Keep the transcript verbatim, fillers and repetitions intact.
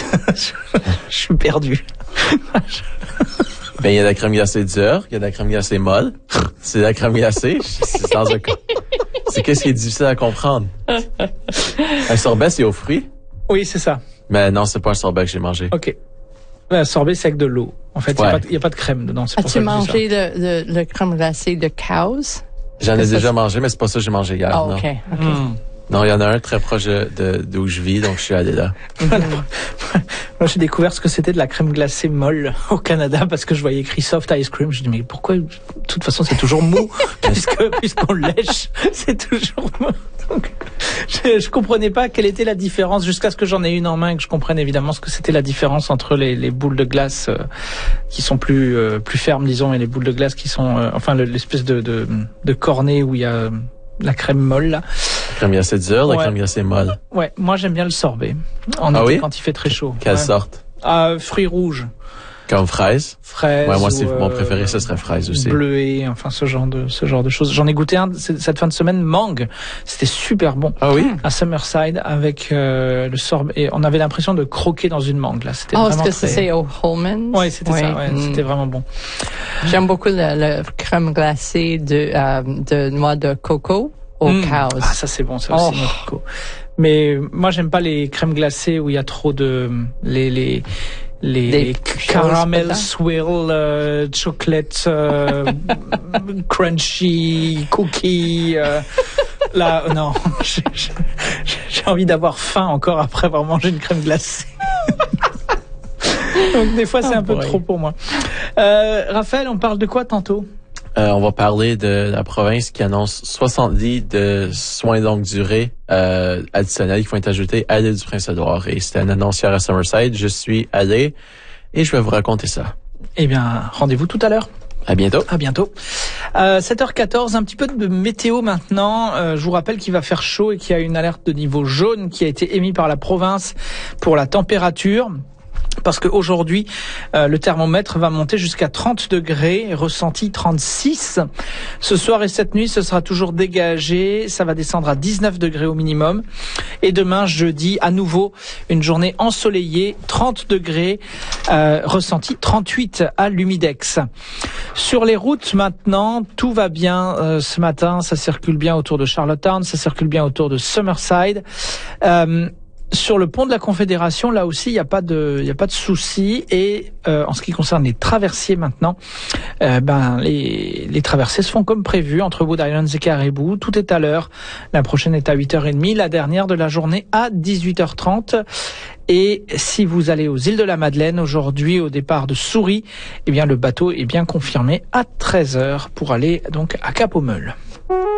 Je suis perdu. Ben, il y a de la crème glacée dure, il y a de la crème glacée molle. C'est de la crème glacée. C'est dans un... C'est qu'est-ce qui est difficile à comprendre? Un sorbet, c'est aux fruits? Oui, c'est ça. Mais non, c'est pas un sorbet que j'ai mangé. OK. Un sorbet, c'est avec de l'eau. En fait, il ouais. n'y a, a pas de crème dedans. C'est pour As-tu ça que je dis mangé le, le, le crème glacée de Cows? J'en ai que déjà ça... mangé, mais c'est pas ça que j'ai mangé hier. Oh, non. OK. okay. Mm. Non, il y en a un très proche de d'où je vis, donc je suis allé là. Moi, j'ai découvert ce que c'était de la crème glacée molle au Canada parce que je voyais écrit soft ice cream. Je dis mais pourquoi? De toute façon, c'est toujours mou puisque puisqu'on lèche, c'est toujours mou. Donc, je, je comprenais pas quelle était la différence jusqu'à ce que j'en ai une en main et que je comprenne évidemment ce que c'était la différence entre les, les boules de glace euh, qui sont plus euh, plus fermes, disons, et les boules de glace qui sont euh, enfin le, l'espèce de, de de cornet où il y a euh, la crème molle là. La crème glacée dure, ouais. La crème glacée molle. Ouais, moi j'aime bien le sorbet. En ah été oui? Quand il fait très chaud. Quelle ouais. sorte? Ah, fruits rouges. Comme fraise? Fraise. Ouais, moi, c'est ou, mon préféré, ce serait fraise aussi. Bleuet, enfin, ce genre de, ce genre de choses. J'en ai goûté un cette fin de semaine, mangue. C'était super bon. Ah oui? À Summerside, avec, euh, le sorbet. Et on avait l'impression de croquer dans une mangue, là. C'était oh, vraiment est-ce que très... c'est au Holman's? Ouais, c'était oui. ça, ouais. Mm. C'était vraiment bon. J'aime beaucoup la, la crème glacée de, euh, de noix de coco au mm. Cows. Ah, ça, c'est bon, ça oh. aussi, noix de coco. Mais moi, j'aime pas les crèmes glacées où il y a trop de, les, les, les, les caramel swirl, euh, chocolate, euh, crunchy, cookie, euh, là, non, j'ai, j'ai, j'ai envie d'avoir faim encore après avoir mangé une crème glacée. Donc, des fois, c'est oh un boy. peu trop pour moi. Euh, Raphaël, on parle de quoi tantôt? Euh, on va parler de la province qui annonce soixante-dix de soins longue durée euh, additionnels qui vont être ajoutés à l'île du Prince-Édouard. Et c'était une annonce hier à Summerside. Je suis allé et je vais vous raconter ça. Eh bien, rendez-vous tout à l'heure. À bientôt. À bientôt. Euh, sept heures quatorze, un petit peu de météo maintenant. Euh, je vous rappelle qu'il va faire chaud et qu'il y a une alerte de niveau jaune qui a été émise par la province pour la température. Parce qu'aujourd'hui, euh, le thermomètre va monter jusqu'à trente degrés, ressenti trente-six. Ce soir et cette nuit, ce sera toujours dégagé. Ça va descendre à dix-neuf degrés au minimum. Et demain, jeudi, à nouveau, une journée ensoleillée, trente degrés, euh, ressenti trente-huit à l'Humidex. Sur les routes maintenant, tout va bien euh, ce matin. Ça circule bien autour de Charlottetown, ça circule bien autour de Summerside. Euh, Sur le pont de la Confédération, là aussi, il n'y a pas de, il y a pas de souci. Et euh, en ce qui concerne les traversiers maintenant, euh, ben les, les traversées se font comme prévu entre Wood Islands et Caribou. Tout est à l'heure. La prochaine est à huit heures trente, la dernière de la journée à dix-huit heures trente. Et si vous allez aux îles de la Madeleine aujourd'hui au départ de Souris, eh bien le bateau est bien confirmé à treize heures pour aller donc à Cap-aux-Meules.